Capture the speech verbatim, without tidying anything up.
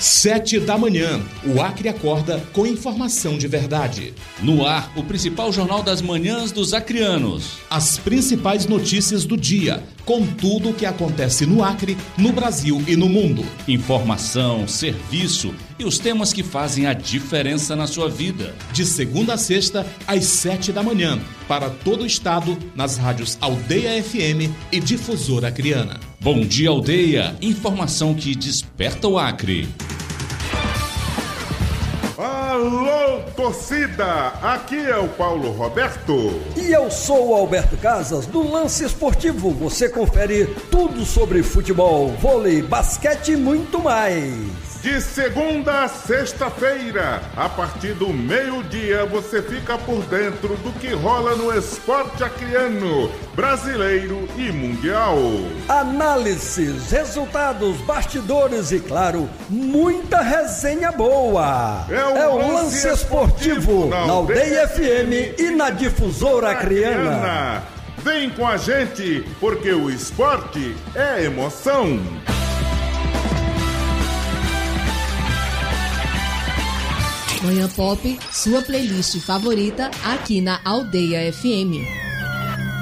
Sete da manhã, o Acre acorda com informação de verdade. No ar, o principal jornal das manhãs dos acreanos. As principais notícias do dia, com tudo o que acontece no Acre, no Brasil e no mundo. Informação, serviço e os temas que fazem a diferença na sua vida. De segunda a sexta, às sete da manhã, para todo o estado, nas rádios Aldeia F M e Difusora Acreana. Bom dia, Aldeia. Informação que desperta o Acre. Alô, torcida! Aqui é o Paulo Roberto. E eu sou o Alberto Casas, do Lance Esportivo. Você confere tudo sobre futebol, vôlei, basquete e muito mais. De segunda a sexta-feira, a partir do meio-dia, você fica por dentro do que rola no esporte acreano, brasileiro e mundial. Análises, resultados, bastidores e, claro, muita resenha boa. É o, é o Lance, Lance Esportivo, Esportivo na Aldeia F M e na Difusora Acreana. Vem com a gente, porque o esporte é emoção. Manhã Pop, sua playlist favorita aqui na Aldeia F M.